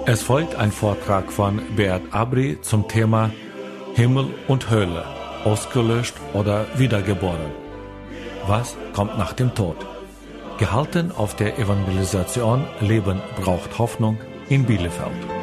Es folgt ein Vortrag von Beat Abri zum Thema Himmel und Hölle, ausgelöscht oder wiedergeboren. Was kommt nach dem Tod? Gehalten auf der Evangelisation Leben braucht Hoffnung in Bielefeld.